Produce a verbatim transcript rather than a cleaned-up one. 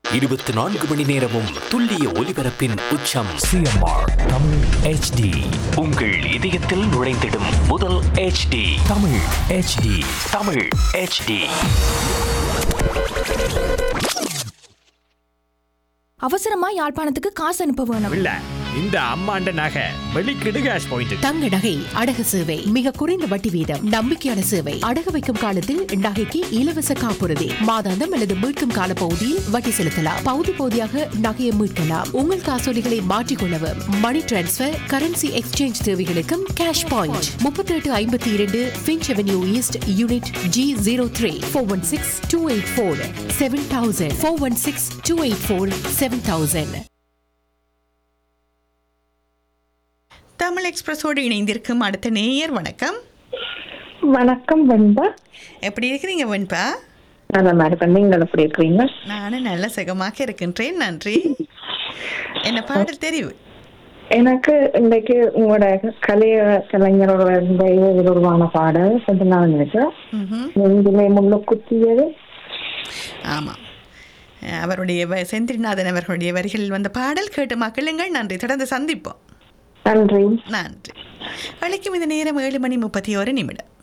இருபத்தி நான்கு மணி நேரமும் துல்லிய ஒலிபரப்பின் உச்சம். CMR Tamil HD. உங்கள் இதயத்தில் நுழைந்திடும் முதல் HD. Tamil HD. Tamil HD. அவசரமா யாழ்ப்பாணத்துக்கு காசு அனுப்ப வேணும். இல்ல இந்த அம்மாண்ட நகை வெளிக்கிடு கேஷ் பாயிண்ட். தங்க நகை அடகு சேவை மிக குறைந்த வட்டி வீதம், நம்பிக்கையான சேவை. அடகு வைக்கும் காலத்தில் நகைக்கு இலவச காப்புறுதி, மாதாந்தம் அல்லது மீட்கும் கால பகுதியில் வட்டி செலுத்தலாம். பகுதி பகுதியாக நகையை மீட்கலாம். உங்கள் காசோலிகளை மாற்றிக்கொள்ளவும், மணி டிரான்ஸ்பர், கரன்சி எக்ஸ்சேஞ்ச் தேவைகளுக்கும் கேஷ் பாயிண்ட். முப்பத்தி எட்டு ஐம்பத்தி இரண்டு pinch avenue east unit G zero three four one six two eight four seven thousand four one six two eight four seven thousand. Tamil எக்ஸ்பிரஸோடு இணைந்திருக்கும் அடுத்த நேயர். வணக்கம். வணக்கம் வெண்பா. எப்படி இருக்கிறீங்க வெண்பா? நல்ல மாதிரி பண்ணி. நீங்கள் எப்படி இருக்கிறீங்க? நானும் நல்ல சுகமாக இருக்கின்றேன், நன்றி. என்ன பாடல் தெரிவு? எனக்கு இன்றைக்கு உங்களோட கலைய கலைஞரோட உருவான பாடல் கொஞ்ச நாள் இருக்கு. நெஞ்சிலே முள்ளு குத்தியது. ஆமாம், அவருடைய வ- செந்தில்நாதன் அவர்களுடைய வரிகளில் வந்த பாடல் கேட்டு மக்களுங்கள். நன்றி, தொடர்ந்து சந்திப்போம். நன்றி. நன்றி. வழக்கம் இந்த நேரம் ஏழு மணி முப்பத்தி ஒரு நிமிடம்.